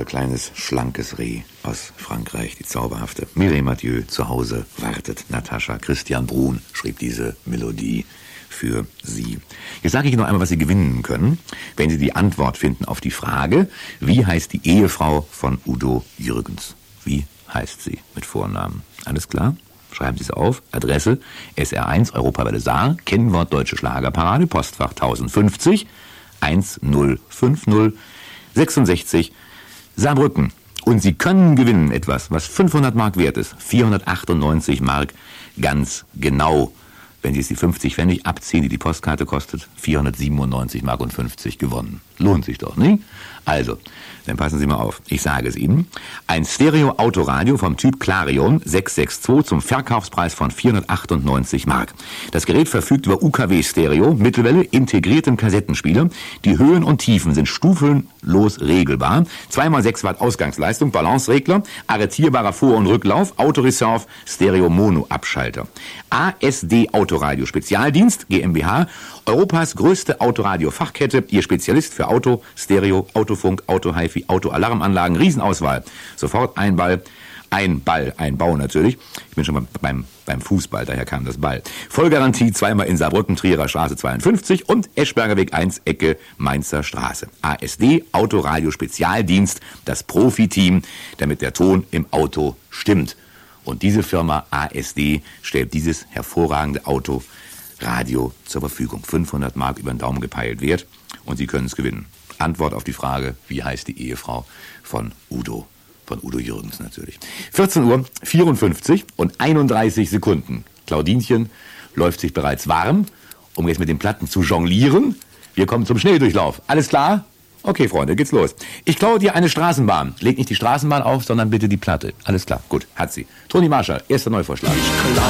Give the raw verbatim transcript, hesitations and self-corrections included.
unser kleines, schlankes Reh aus Frankreich, die zauberhafte Mireille Mathieu. Zu Hause wartet Natascha. Christian Brun schrieb diese Melodie für Sie. Jetzt sage ich noch einmal, was Sie gewinnen können, wenn Sie die Antwort finden auf die Frage, wie heißt die Ehefrau von Udo Jürgens? Wie heißt sie mit Vornamen? Alles klar? Schreiben Sie es auf. Adresse S R eins Europawelle Saar, Kennwort Deutsche Schlagerparade, Postfach tausendfünfzig eins null fünf null sechsundsechzig Saarbrücken. Und Sie können gewinnen etwas, was fünfhundert Mark wert ist. vierhundertachtundneunzig Mark ganz genau. Wenn Sie jetzt die fünfzig Pfennig abziehen, die die Postkarte kostet, vierhundertsiebenundneunzig Mark und fünfzig gewonnen. Lohnt sich doch, nicht? Also, dann passen Sie mal auf. Ich sage es Ihnen. Ein Stereo-Autoradio vom Typ Clarion sechs sechs zwei zum Verkaufspreis von vierhundertachtundneunzig Mark. Das Gerät verfügt über U K W-Stereo, Mittelwelle, integriertem Kassettenspieler. Die Höhen und Tiefen sind stufenlos regelbar. zwei mal sechs Watt Ausgangsleistung, Balanceregler, arretierbarer Vor- und Rücklauf, Autoreserve, Stereo-Mono-Abschalter. A S D Autoradio Spezialdienst GmbH, Europas größte Autoradio-Fachkette, Ihr Spezialist für Auto, Stereo, Autofunk, Auto-Hi-Fi, Auto-Alarmanlagen, Riesenauswahl. Sofort ein Ball, ein Ball, ein Bau natürlich. Ich bin schon beim, beim, beim Fußball, daher kam das Ball. Vollgarantie zweimal in Saarbrücken, Trierer Straße zweiundfünfzig und Eschberger Weg eins, Ecke Mainzer Straße. A S D Autoradio Spezialdienst, das Profiteam, damit der Ton im Auto stimmt. Und diese Firma A S D stellt dieses hervorragende Autoradio zur Verfügung. fünfhundert Mark über den Daumen gepeilt wert und Sie können es gewinnen. Antwort auf die Frage, wie heißt die Ehefrau von Udo, von Udo Jürgens natürlich. vierzehn Uhr vierundfünfzig und einunddreißig Sekunden. Claudinchen läuft sich bereits warm, um jetzt mit den Platten zu jonglieren. Wir kommen zum Schnelldurchlauf. Alles klar? Okay, Freunde, geht's los. Ich klaue dir eine Straßenbahn. Leg nicht die Straßenbahn auf, sondern bitte die Platte. Alles klar, gut, hat sie. Toni Marschall, erster Neuvorschlag.